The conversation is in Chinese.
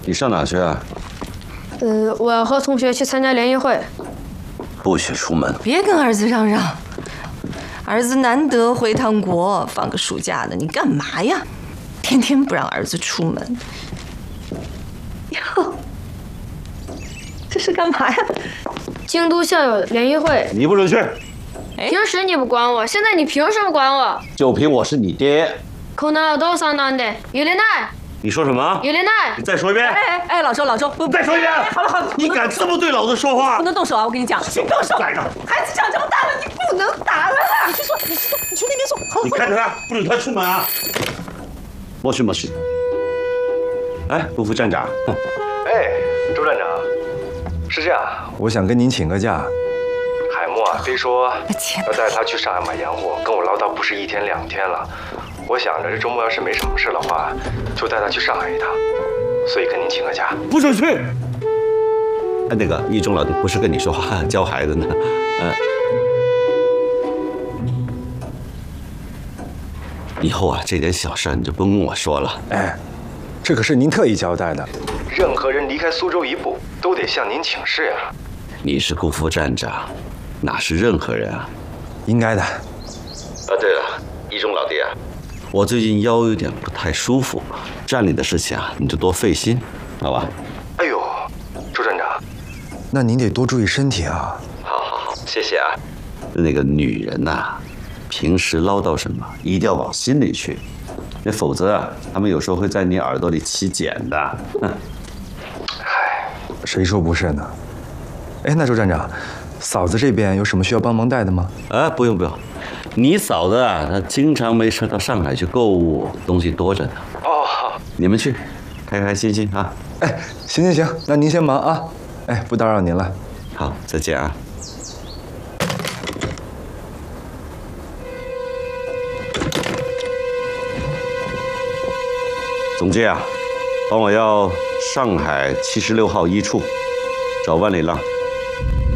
你上哪去啊？ 我要和同学去参加联谊会。 不许出门！ 别跟儿子嚷嚷，儿子难得回趟国，放个暑假的，你干嘛呀？天天不让儿子出门。哟，这是干嘛呀？ 京都校友联谊会。 你不准去！ 平时你不管我，现在你凭什么管我？ 就凭我是你爹。 このどうさんなんで揺れない。 你说什么？ 揺れない。 你再说一遍。 哎，老周，不， 再说一遍。 好了， 你敢这么对老子说话？ 不能动手啊！我跟你讲，别动手！ 来着， 孩子长这么大了，你不能打了啦！你去那边坐。好了， 你看着他，不准他出门啊！莫去。哎，陆副站长。 哎，周站长，是这样， 我想跟您请个假。 海默啊，非说要带他去上海买洋货，跟我唠叨不是1天2天了。我想着这周末要是没什么事的话，就带他去上海一趟，所以跟您请个假。 不准去！那个一中老弟不是跟你说话教孩子呢，以后啊这点小事你就不用跟我说了。 哎，这可是您特意交代的。 任何人离开苏州一步，都得向您请示呀。 你是顾副站长，哪是任何人啊？ 应该的。 对了，一中老弟啊，我最近腰有点不太舒服，站里的事情啊，你就多费心，好吧？ 哎呦，周站长， 那您得多注意身体啊。 好，谢谢啊。那个女人呐，平时唠叨什么，一定要往心里去，那否则啊，他们有时候会在你耳朵里起茧的。 谁说不是呢？哎，那周站长，嫂子这边有什么需要帮忙带的吗？ 不用，你嫂子啊，她经常没事到上海去购物，东西多着呢。 哦， 你们去，开开心心啊。 哎，行，那您先忙啊。哎，不打扰您了。 好，再见啊。总监啊，帮我要上海76号1处，找万里浪。